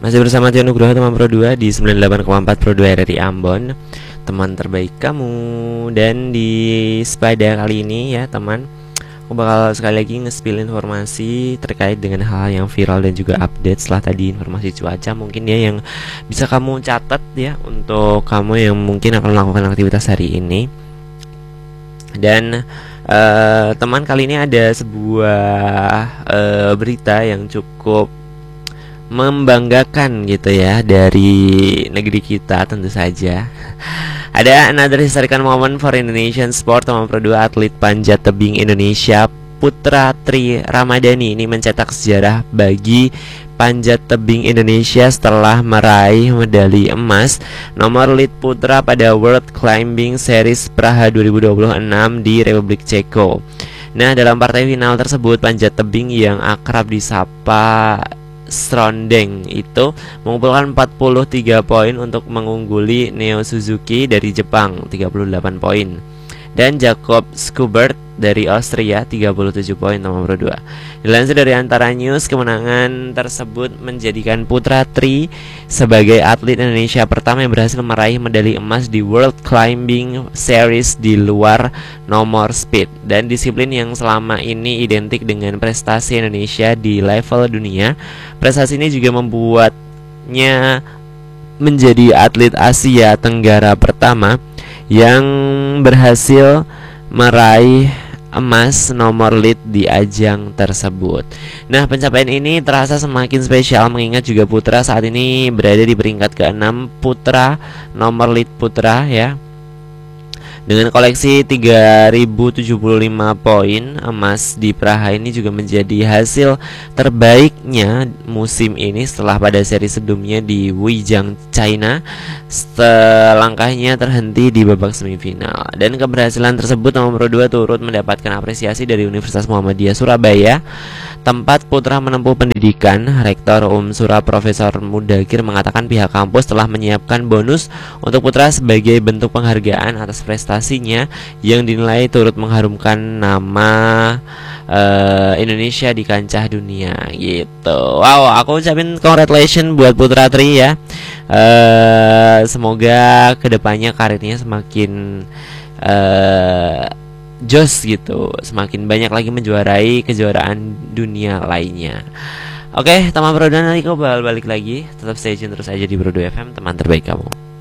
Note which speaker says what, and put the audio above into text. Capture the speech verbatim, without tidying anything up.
Speaker 1: Masih bersama Tio Nugroho, teman Pro dua di sembilan puluh delapan koma empat Pro dua R R I Ambon, teman terbaik kamu. Dan di pada kali ini ya teman, aku bakal sekali lagi nge-spill informasi terkait dengan hal yang viral dan juga update setelah tadi informasi cuaca mungkin ya, yang bisa kamu catat ya untuk kamu yang mungkin akan melakukan aktivitas hari ini. Dan uh, teman, kali ini ada sebuah uh, berita yang cukup membanggakan gitu ya dari negeri kita tentu saja. Ada another historical moment for Indonesian sport. Teman Pro dua, atlet panjat tebing Indonesia Putra Tri Ramadhani ini mencetak sejarah bagi panjat tebing Indonesia setelah meraih medali emas nomor lead putra pada World Climbing Series Praha dua ribu dua puluh enam di Republik Ceko. Nah, dalam partai final tersebut, panjat tebing yang akrab disapa Srondeng itu mengumpulkan empat puluh tiga poin untuk mengungguli Neo Suzuki dari Jepang tiga puluh delapan poin dan Jacob Schubert dari Austria tiga puluh tujuh poin, nomor dua. Dilansir dari Antara News, kemenangan tersebut menjadikan Putra Tri sebagai atlet Indonesia pertama yang berhasil meraih medali emas di World Climbing Series di luar nomor speed dan disiplin yang selama ini identik dengan prestasi Indonesia di level dunia. Prestasi ini juga membuatnya menjadi atlet Asia Tenggara pertama yang berhasil meraih emas nomor lead di ajang tersebut. Nah, pencapaian ini terasa semakin spesial mengingat juga Putra saat ini berada di peringkat keenam putra nomor lead putra ya. Dengan koleksi tiga ribu tujuh puluh lima poin emas di Praha, ini juga menjadi hasil terbaiknya musim ini setelah pada seri sebelumnya di Wujiang, China, selangkahnya terhenti di babak semifinal. Dan keberhasilan tersebut nomor Pro dua turut mendapatkan apresiasi dari Universitas Muhammadiyah Surabaya, tempat Putra menempuh pendidikan. Rektor Unsura Profesor Mudakir mengatakan pihak kampus telah menyiapkan bonus untuk Putra sebagai bentuk penghargaan atas prestasinya yang dinilai turut mengharumkan nama uh, Indonesia di kancah dunia gitu. Wow, aku ucapin congratulations buat Putra Tri ya. Uh, semoga kedepannya karirnya semakin uh, jos gitu, semakin banyak lagi menjuarai kejuaraan dunia lainnya. Oke, teman Pro dua, nanti kau bakal balik lagi. Tetap stay tune terus aja di Pro dua F M, teman terbaik kamu.